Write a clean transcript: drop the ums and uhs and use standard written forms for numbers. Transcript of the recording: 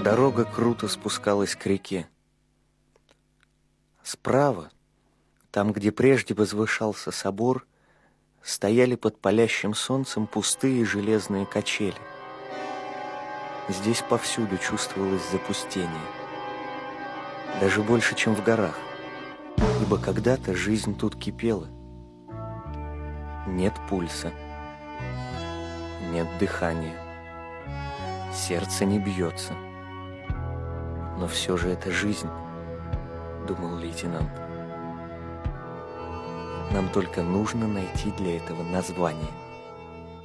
Дорога круто спускалась к реке. Справа, там, где прежде возвышался собор, стояли под палящим солнцем пустые железные качели. Здесь повсюду чувствовалось запустение, даже больше, чем в горах, ибо когда-то жизнь тут кипела. Нет пульса, нет дыхания, сердце не бьется. Но все же это жизнь, думал лейтенант. Нам только нужно найти для этого название.